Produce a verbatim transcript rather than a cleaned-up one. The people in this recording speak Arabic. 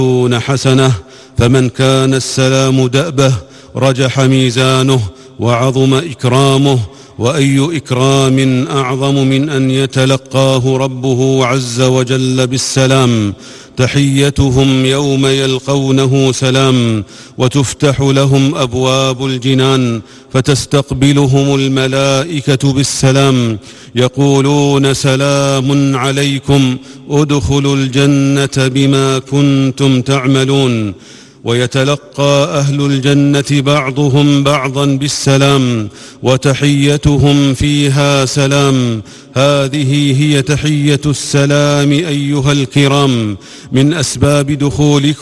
حسنة، فمن كان السلام دأبه رجح ميزانه وعظم إكرامه. وأي إكرام أعظم من أن يتلقاه ربه عز وجل بالسلام. تحيتهم يوم يلقونه سلام، وتفتح لهم أبواب الجنان فتستقبلهم الملائكة بالسلام، يقولون سلام عليكم ادخلوا الجنة بما كنتم تعملون. ويتلقى أهل الجنة بعضهم بعضا بالسلام، وتحيتهم فيها سلام. هذه هي تحية السلام أيها الكرام، من أسباب دخولكم